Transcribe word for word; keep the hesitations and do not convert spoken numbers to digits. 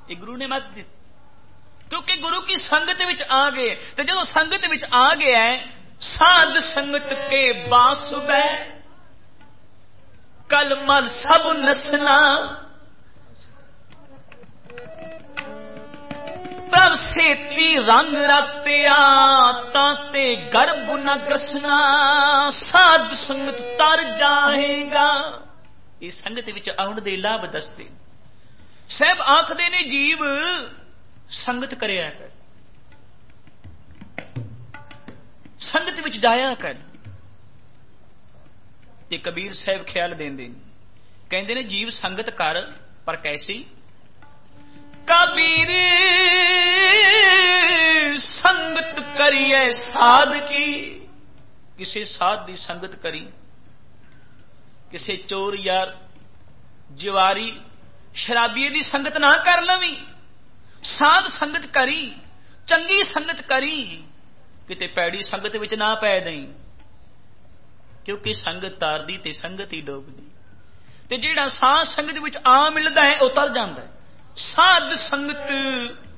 ये गुरु ने मत दी, क्योंकि गुरु की संगत विच आ गए। तो जो संगत विच आ गया है, साध संगत के बास बै कल मल सब नसना, प्रभ सेती रंग रतिया ताते गर्भ न ग्रसना, साध संगत तर जाएगा। ये संगत विच आउण दे लाभ दसदे। साहब आखदे ने जीव संगत करया कर, संगत विच जाया कर। ते कबीर साहब ख्याल देंदे कहंदे ने जीव संगत कर, पर कैसी? कबीर संगत करिए साध की, किसी साध की संगत करी, किसी चोर यार जिवारी शराबीए की संगत ना कर लवी। साध संगत करी, चंगी संगत करी, किते पैड़ी संगत विच ना पै दई, क्योंकि संगत तारदी ते संगत ही डोबदी। ते जिहड़ा साध संगत विच आ मिलदा है, उह तर जांदा है। साध संगत